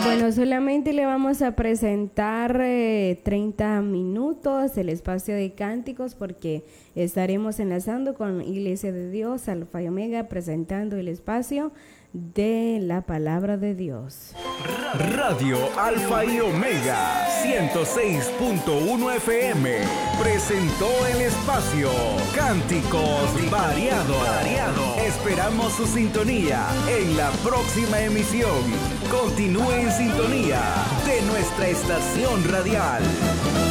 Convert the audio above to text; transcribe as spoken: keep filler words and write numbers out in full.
Bueno, solamente le vamos a presentar eh, treinta minutos el espacio de cánticos porque estaremos enlazando con Iglesia de Dios, Alfa y Omega, presentando el espacio de la palabra de Dios. Radio Alfa y Omega ciento seis punto uno F M presentó el espacio Cánticos Variados. Variado. Esperamos su sintonía en la próxima emisión. Continúe en sintonía de nuestra estación radial.